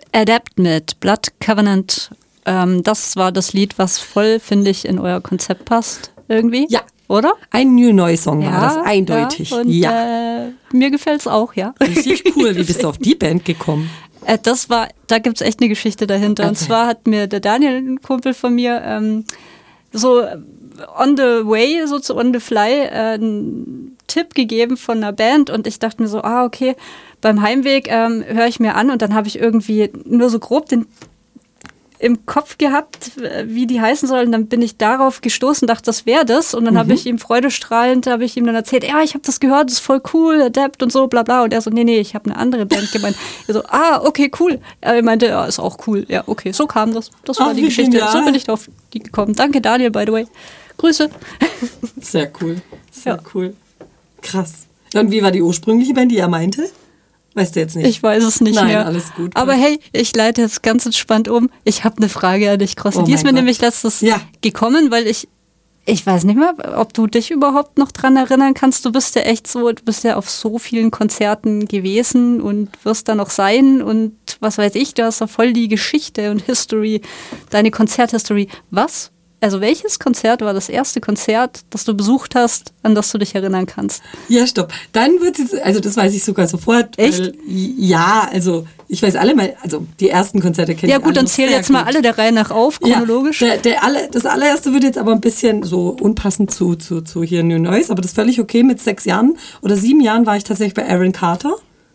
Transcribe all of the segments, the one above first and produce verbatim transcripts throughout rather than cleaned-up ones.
Adapt mit Blood Covenant. Ähm, das war das Lied, was voll, finde ich, in euer Konzept passt irgendwie. Ja. Oder? Ein New Noise Song ja, war das, eindeutig. Ja, und, ja. Äh, mir gefällt es auch, ja. Richtig cool. Wie bist du auf die Band gekommen? Äh, das war, da gibt es echt eine Geschichte dahinter. Okay. Und zwar hat mir der Daniel, ein Kumpel von mir, ähm, so on the way, so zu on the fly, äh, einen Tipp gegeben von einer Band. Und ich dachte mir so, ah, okay, beim Heimweg ähm, höre ich mir an und dann habe ich irgendwie nur so grob den im Kopf gehabt, wie die heißen sollen. Dann bin ich darauf gestoßen, dachte, das wäre das. Und dann mhm. habe ich ihm freudestrahlend, habe ich ihm dann erzählt, ja, ich habe das gehört, das ist voll cool, Adapt und so, bla bla. Und er so, nee, nee, ich habe eine andere Band gemeint. Er so, ah, okay, cool. Er meinte, ja, ist auch cool. Ja, okay, so kam das. Das war Ach, die Geschichte. Genial. So bin ich drauf gekommen. Danke, Daniel, by the way. Grüße. Sehr cool, sehr ja. cool. Krass. Und wie war die ursprüngliche Band, die er meinte? Weißt du jetzt nicht? Ich weiß es nicht Nein, mehr. Alles gut. Aber hey, ich leite jetzt ganz entspannt um. Ich habe eine Frage an dich, Crossi. Oh die ist mir Gott. nämlich letztes ja. gekommen, weil ich, ich weiß nicht mehr, ob du dich überhaupt noch dran erinnern kannst. Du bist ja echt so, du bist ja auf so vielen Konzerten gewesen und wirst da noch sein und was weiß ich, du hast da voll die Geschichte und History, deine Konzerthistory. Was? Also welches Konzert war das erste Konzert, das du besucht hast, an das du dich erinnern kannst? Ja, stopp. Dann wird es, also das weiß ich sogar sofort. Echt? Weil, ja, also ich weiß alle mal, also die ersten Konzerte kenne ja, ich Ja gut, dann zähl jetzt gut. mal alle der Reihe nach auf, chronologisch. Ja, der, der alle, das allererste wird jetzt aber ein bisschen so unpassend zu, zu, zu hier New Noise, aber das ist völlig okay. Mit sechs Jahren oder sieben Jahren war ich tatsächlich bei Aaron Carter.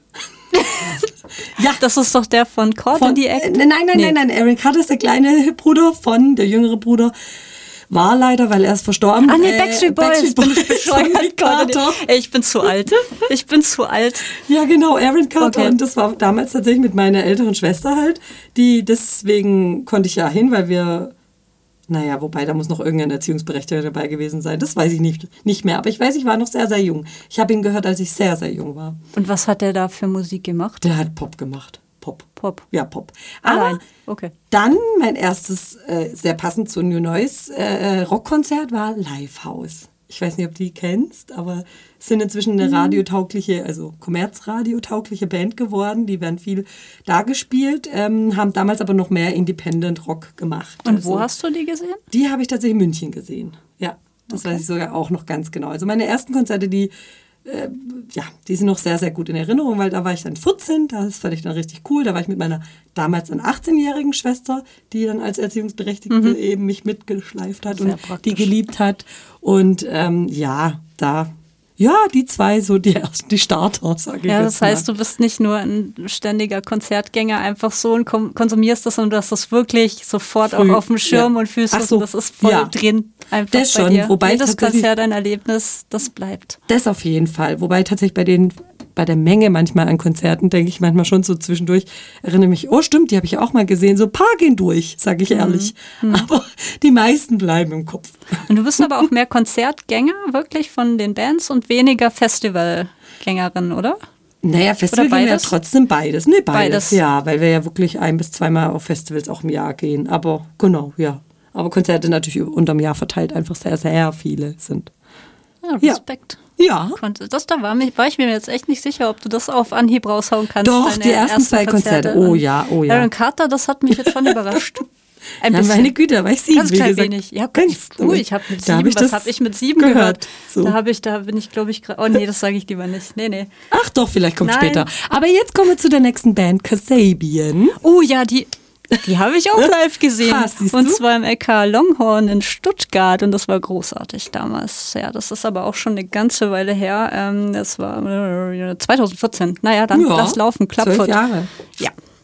Ja, das ist doch der von Court in the Act. Äh, nein, nein, nee. nein, nein. Aaron Carter ist der kleine Bruder von, der jüngere Bruder. War leider, weil er ist verstorben. Ah, nee, Backstreet Boys. Backstreet Bin ich bescheuert. Carter. Ey, ich bin zu alt. Ich bin zu alt. Ja, genau, Aaron Carter. Okay. Und das war damals tatsächlich mit meiner älteren Schwester halt. Die, deswegen konnte ich ja hin, weil wir, naja, wobei, da muss noch irgendein Erziehungsberechtigter dabei gewesen sein. Das weiß ich nicht, nicht mehr. Aber ich weiß, ich war noch sehr, sehr jung. Ich habe ihn gehört, als ich sehr, sehr jung war. Und was hat der da für Musik gemacht? Der hat Pop gemacht. Pop. Pop. Ja, Pop. Allein. Okay. Dann mein erstes, äh, sehr passend zu New Noise, äh, Rockkonzert war Livehouse. Ich weiß nicht, ob du die kennst, aber es sind inzwischen eine radiotaugliche, also kommerzradiotaugliche Band geworden. Die werden viel da gespielt, ähm, haben damals aber noch mehr Independent Rock gemacht. Und also, wo hast du die gesehen? Die habe ich tatsächlich in München gesehen. Ja, das okay. weiß ich sogar auch noch ganz genau. Also meine ersten Konzerte, die Äh, ja, die sind noch sehr, sehr gut in Erinnerung, weil da war ich dann vierzehn, das fand ich dann richtig cool. Da war ich mit meiner damals dann achtzehnjährigen Schwester, die dann als Erziehungsberechtigte mhm. eben mich mitgeschleift hat sehr und praktisch. Die geliebt hat. Und ähm, ja, da, ja, die zwei, so die ersten, die Starter, sage ich Ja, jetzt das heißt, mal. du bist nicht nur ein ständiger Konzertgänger einfach so und kom- konsumierst das, sondern du hast das wirklich sofort Früh, auch auf dem Schirm ja. und fühlst es so, und das ist voll ja. drin. Einfach das bei schon, dir. wobei jedes Konzert ein Erlebnis, das bleibt. Das auf jeden Fall, wobei tatsächlich bei den bei der Menge manchmal an Konzerten denke ich manchmal schon so zwischendurch, erinnere mich, oh stimmt, die habe ich auch mal gesehen, so ein paar gehen durch, sage ich ehrlich, mhm. aber die meisten bleiben im Kopf. Und du bist aber auch mehr Konzertgänger wirklich von den Bands und weniger Festivalgängerin, oder? Naja, Festival gehen wir ja trotzdem beides. Nee, beides, beides, ja, weil wir ja wirklich ein- bis zweimal auf Festivals auch im Jahr gehen, aber genau, ja. Aber Konzerte natürlich unterm Jahr verteilt einfach sehr, sehr viele sind. Ja, Respekt. Ja. Das, da war, war ich mir jetzt echt nicht sicher, ob du das auf Anhieb raushauen kannst. Doch, die ersten, ersten zwei Konzerte. Konzerte. Oh ja, oh ja. Aaron Carter, das hat mich jetzt schon überrascht. Ein ja, bisschen. Meine Güte, da war ich sieben. Ganz klein wenig. Ja, ganz cool. Ich habe mit sieben, hab ich was habe ich mit sieben gehört? gehört? So. Da habe ich, da bin ich, glaube ich, gerade. Oh nee, das sage ich lieber nicht. Nee, nee. Ach doch, vielleicht kommt Nein. später. Aber jetzt kommen wir zu der nächsten Band, Kasabian. Oh ja, die. Die habe ich auch live gesehen. Ha, und du? zwar im L K Longhorn in Stuttgart. Und das war großartig damals. Ja, das ist aber auch schon eine ganze Weile her. Ähm, das war zwanzig vierzehn. Naja, dann ja, lass laufen. Clubfoot. Zwölf Jahre. Ja.